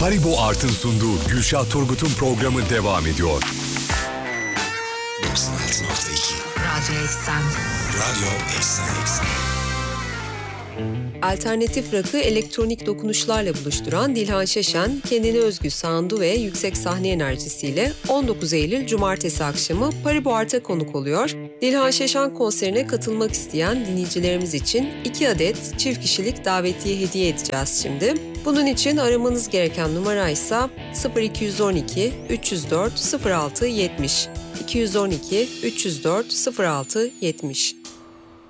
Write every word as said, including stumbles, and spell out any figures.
Haribo Art'ın sunduğu Gülşah Turgut'un programı devam ediyor. doksan altı nokta iki Radyo Eksen. Radyo Eksen. Alternatif rock'ı elektronik dokunuşlarla buluşturan Dilhan Şeşen, kendine özgü sound'u ve yüksek sahne enerjisiyle on dokuz Eylül Cumartesi akşamı Haribo Art'a konuk oluyor. Dilhan Şeşen konserine katılmak isteyen dinleyicilerimiz için iki adet çift kişilik davetiye hediye edeceğiz şimdi. Bunun için aramanız gereken numara ise sıfır iki yüz on iki üç yüz dört sıfır altı yetmiş, iki yüz on iki üç yüz dört sıfır altı yetmiş.